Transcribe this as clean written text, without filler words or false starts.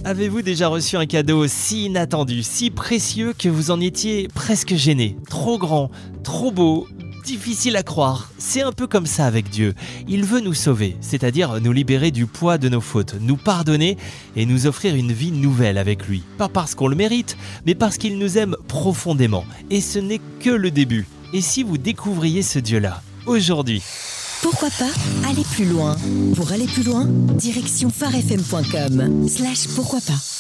Avez-vous déjà reçu un cadeau si inattendu, si précieux que vous en étiez presque gêné? Trop grand, trop beau, difficile à croire. C'est un peu comme ça avec Dieu. Il veut nous sauver, c'est-à-dire nous libérer du poids de nos fautes, nous pardonner et nous offrir une vie nouvelle avec lui. Pas parce qu'on le mérite, mais parce qu'il nous aime profondément. Et ce n'est que le début. Et si vous découvriez ce Dieu-là, aujourd'hui? Pourquoi pas aller plus loin? Pour aller plus loin, direction farfm.com/pourquoi pas.